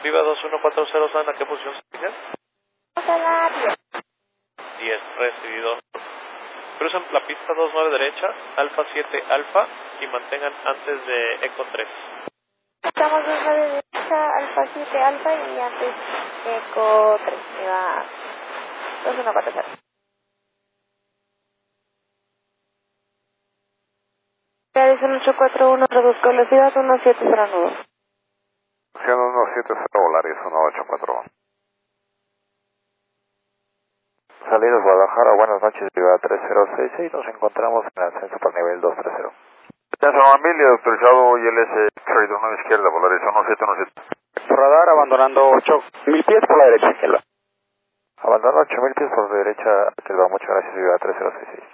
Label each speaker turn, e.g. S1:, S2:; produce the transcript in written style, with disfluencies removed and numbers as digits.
S1: Viva 2140 Sana, ¿qué posición se
S2: La 10.
S1: 10, recibido. Cruzan la pista 29 derecha, Alfa 7 Alfa y mantengan antes de Eco 3.
S2: Estamos 29 derecha, Alfa 7 Alfa y antes Eco 3. Me va 2140. Realiza 841, reduzco velocidad 1709.
S3: Siendo 170 Volaris 1841. Salidos Guadalajara, buenas noches, Viva 3066, nos encontramos en ascenso para nivel 230. San Emilio, autorizado ILS Trade 1 izquierda, Volaris 1717.
S4: Radar abandonando 8000 pies por la derecha, izquierda.
S3: Abandona 8000 pies por la derecha, izquierda, muchas gracias, Viva 3066.